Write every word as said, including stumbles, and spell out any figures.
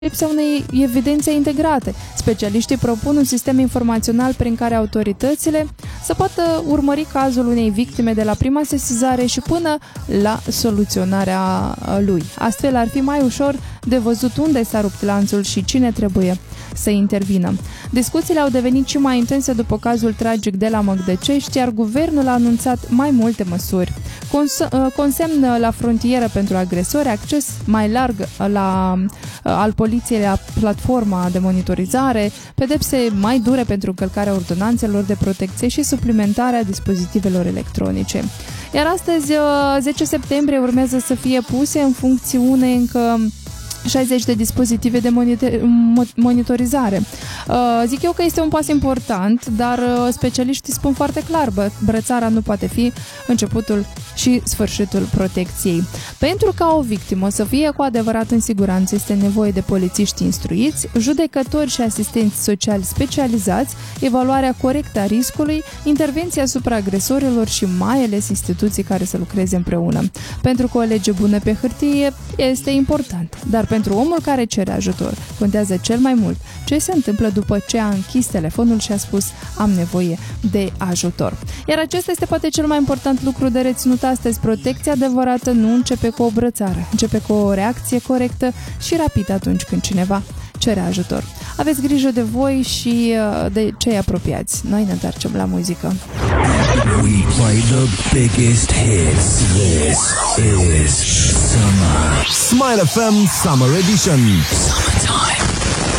lipsa unei evidențe integrate. Specialiștii propun un sistem informațional prin care autoritățile să poată urmări cazul unei victime de la prima sesizare și până la soluționarea lui. Astfel ar fi mai ușor de văzut unde s-a rupt lanțul și cine trebuie să intervină. Discuțiile au devenit și mai intense după cazul tragic de la Măgdăcești, iar guvernul a anunțat mai multe măsuri. Cons- consemn la frontieră pentru agresori, acces mai larg la, al poliției la platforma de monitorizare, pedepse mai dure pentru încălcarea ordonanțelor de protecție și suplimentarea dispozitivelor electronice. Iar astăzi, zece septembrie, urmează să fie puse în funcțiune încă șaizeci de dispozitive de monitorizare. Zic eu că este un pas important, dar specialiștii spun foarte clar, bă, brățara nu poate fi începutul și sfârșitul protecției. Pentru ca o victimă să fie cu adevărat în siguranță, este nevoie de polițiști instruiți, judecători și asistenți sociali specializați, evaluarea corectă a riscului, intervenția asupra agresorilor și mai ales instituții care să lucreze împreună. Pentru că o lege bună pe hârtie este important, dar pentru omul care cere ajutor contează cel mai mult ce se întâmplă după ce a închis telefonul și a spus am nevoie de ajutor. Iar acesta este poate cel mai important lucru de reținut astăzi. Protecția adevărată nu începe cu o brățară, începe cu o reacție corectă și rapidă atunci când cineva cere ajutor. Aveți grijă de voi și de cei apropiați. Noi ne întoarcem la muzică. We play the biggest hits. This is Summer. Smile F M Summer Edition. Summertime.